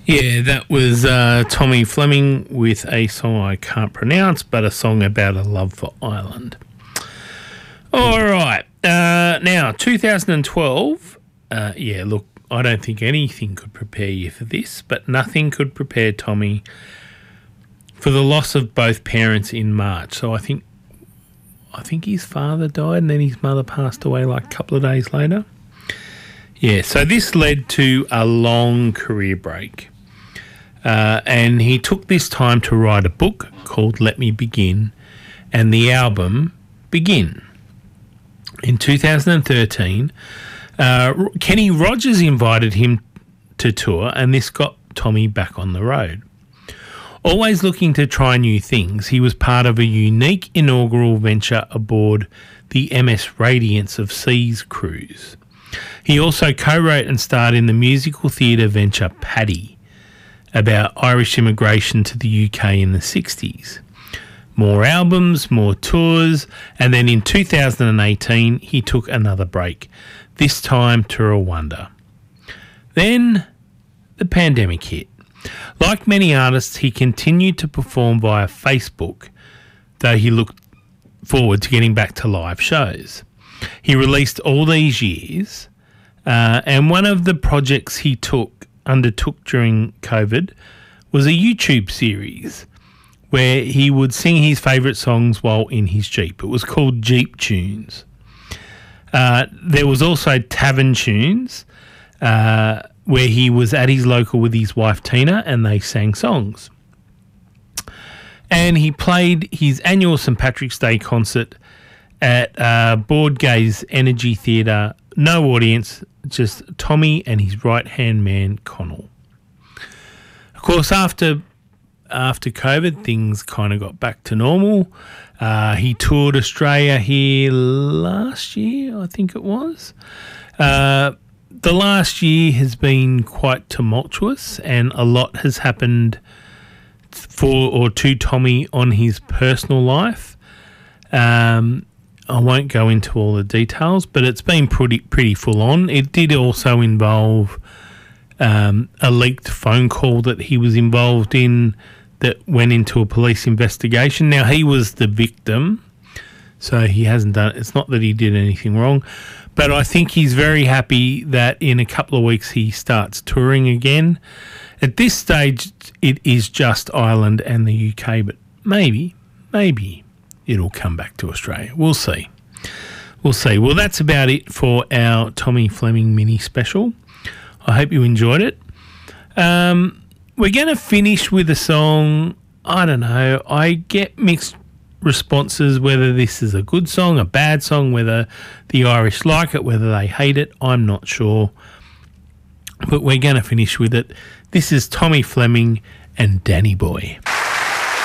Yeah, that was Tommy Fleming with a song I can't pronounce, but a song about a love for Ireland. All right. Now, 2012. Look, I don't think anything could prepare you for this, but nothing could prepare Tommy for the loss of both parents in March. So I think his father died and then his mother passed away like a couple of days later. Yeah, so this led to a long career break. And he took this time to write a book called Let Me Begin and the album Begin. In 2013, Kenny Rogers invited him to tour, and this got Tommy back on the road. Always looking to try new things, he was part of a unique inaugural venture aboard the MS Radiance of Seas cruise. He also co-wrote and starred in the musical theatre venture Paddy, about Irish immigration to the UK in the 60s. More albums, more tours, and then in 2018 he took another break, this time to Rwanda. Then the pandemic hit. Like many artists, he continued to perform via Facebook, though he looked forward to getting back to live shows. He released All These Years, and one of the projects he undertook during COVID was a YouTube series where he would sing his favourite songs while in his Jeep. It was called Jeep Tunes. There was also Tavern Tunes, where he was at his local with his wife Tina and they sang songs. And he played his annual St Patrick's Day concert at Boardgays Energy Theatre. No audience, just Tommy and his right-hand man, Connell. Of course, after COVID, things kind of got back to normal. He toured Australia here last year, I think it was. The last year has been quite tumultuous and a lot has happened for or to Tommy on his personal life. I won't go into all the details, but it's been pretty full on. It did also involve a leaked phone call that he was involved in that went into a police investigation. Now, he was the victim, so he hasn't done it. It's not that he did anything wrong, but I think he's very happy that in a couple of weeks he starts touring again. At this stage, it is just Ireland and the UK, but maybe it'll come back to Australia. We'll see. Well, that's about it for our Tommy Fleming mini special. I hope you enjoyed it. We're going to finish with a song. I don't know. I get mixed responses whether this is a good song, a bad song, whether the Irish like it, whether they hate it. I'm not sure. But we're going to finish with it. This is Tommy Fleming and Danny Boy.